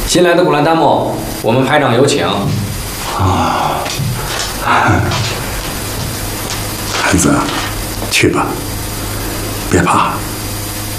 新来的古兰丹木，我们排长有请。 啊，孩子，去吧，别怕。